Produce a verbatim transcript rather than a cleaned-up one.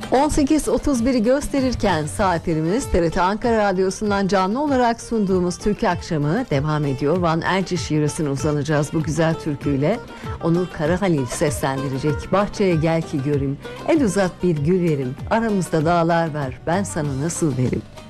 on sekiz otuz biri gösterirken saatlerimiz T R T Ankara Radyosu'ndan canlı olarak sunduğumuz Türkü Akşamı devam ediyor. Van Erciş yöresine uzanacağız bu güzel türküyle. Onur Karahalil seslendirecek. Bahçeye gel ki göreyim, el uzat bir gül verim, aramızda dağlar var, ben sana nasıl verim.